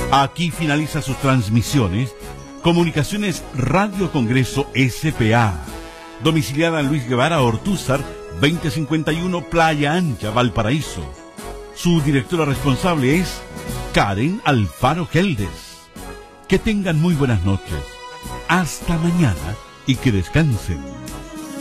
Aquí finaliza sus transmisiones Comunicaciones Radio Congreso S.p.A. domiciliada en Luis Guevara Ortúzar, 2051 Playa Ancha, Valparaíso. Su directora responsable es Karen Alfaro Geldes. Que tengan muy buenas noches. Hasta mañana y que descansen.